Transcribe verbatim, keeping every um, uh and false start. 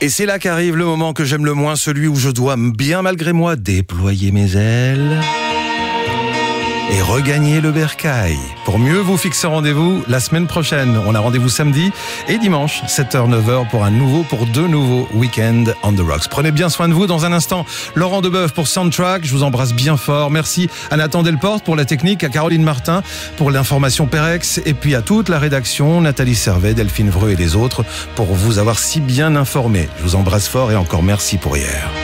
Et c'est là qu'arrive le moment que j'aime le moins, celui où je dois, bien malgré moi, déployer mes ailes et regagner le bercail. Pour mieux vous fixer rendez-vous la semaine prochaine. On a rendez-vous samedi et dimanche, sept heures neuf heures pour un nouveau, pour deux nouveaux Weekend on the Rocks. Prenez bien soin de vous. Dans un instant, Laurent Deboeuf pour Soundtrack. Je vous embrasse bien fort. Merci à Nathan Delporte pour la technique, à Caroline Martin pour l'information Perex et puis à toute la rédaction, Nathalie Servet, Delphine Vreux et les autres pour vous avoir si bien informé. Je vous embrasse fort et encore merci pour hier.